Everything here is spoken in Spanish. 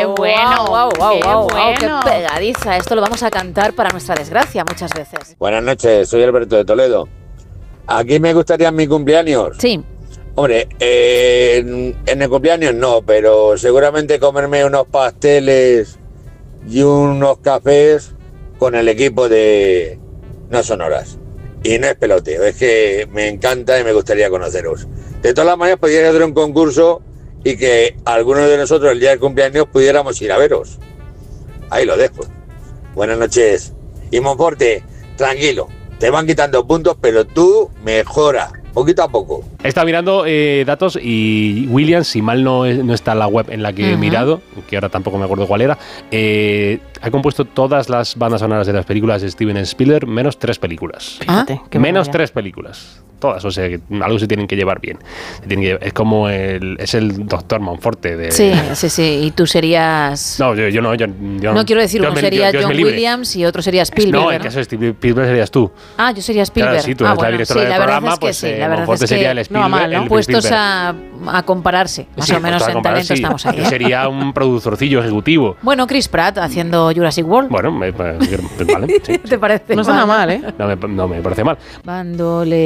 bueno, wow, qué bueno. qué pegadiza. Esto lo vamos a cantar para nuestra desgracia muchas veces. Buenas noches, soy Alberto de Toledo. Aquí me gustaría mi cumpleaños. Sí. Hombre, en el cumpleaños no, pero seguramente comerme unos pasteles y unos cafés con el equipo de No Sonoras. Y no es peloteo, es que me encanta y me gustaría conoceros. De todas las maneras, podría hacer un concurso y que algunos de nosotros el día del cumpleaños pudiéramos ir a veros. Ahí lo dejo. Buenas noches. Y Monforte, tranquilo, te van quitando puntos, pero tú mejora, poquito a poco. He estado mirando datos y Williams, si mal no está en la web en la que he mirado, que ahora tampoco me acuerdo cuál era, ha compuesto todas las bandas sonoras de las películas de Steven Spielberg, menos 3 películas. Fíjate, qué Menos maravilla. 3 películas. Todas, o sea, que algo se tienen que llevar bien. Es como es el doctor Monforte de... Sí. Y tú serías... No, yo no. No quiero decir, uno sería Dios me John libre. Williams y otro sería Spielberg. No, en caso de Spielberg serías tú. Ah, yo sería Spielberg. Claro, sí, tú eres la directora del la verdad programa, es que pues sí, la verdad Monforte es que sería el Spielberg. no va mal, ¿no? el Puestos Spielberg. a compararse, más Sí, o menos puestos a en comparar, talento sí. estamos ahí. Yo ¿eh? sería un productorcillo ejecutivo. Bueno, Chris Pratt haciendo Jurassic World. Bueno, vale, sí. ¿Te parece? No está nada mal, ¿eh? No me parece mal. Bandole.